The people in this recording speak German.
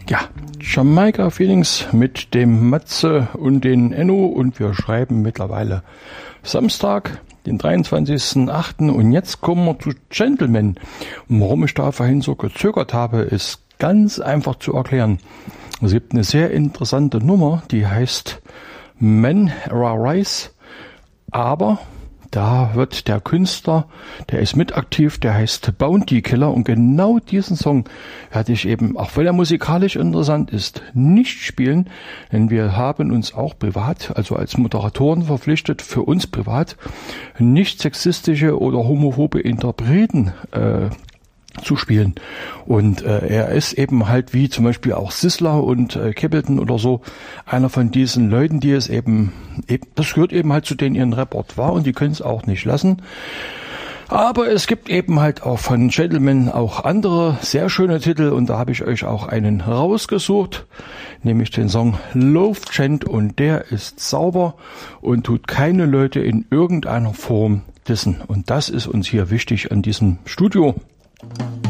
Ja, Jamaika Feelings mit dem Matze und den Enno und wir schreiben mittlerweile Samstag, den 23.08. und jetzt kommen wir zu Gentleman. Und warum ich da vorhin so gezögert habe, ist ganz einfach zu erklären. Es gibt eine sehr interessante Nummer, die heißt Men Arise, aber da wird der Künstler, der ist mit aktiv, der heißt Bounty Killer und genau diesen Song werde ich eben, auch weil er musikalisch interessant ist, nicht spielen, denn wir haben uns auch privat, also als Moderatoren verpflichtet, für uns privat nicht sexistische oder homophobe Interpreten zu spielen. Und er ist eben halt wie zum Beispiel auch Sisler und Capleton oder so, einer von diesen Leuten, die es eben, das gehört eben halt zu denen ihren Repertoire und die können es auch nicht lassen. Aber es gibt eben halt auch von Gentleman auch andere sehr schöne Titel und da habe ich euch auch einen rausgesucht, nämlich den Song Love Gent und der ist sauber und tut keine Leute in irgendeiner Form dissen. Und das ist uns hier wichtig an diesem Studio.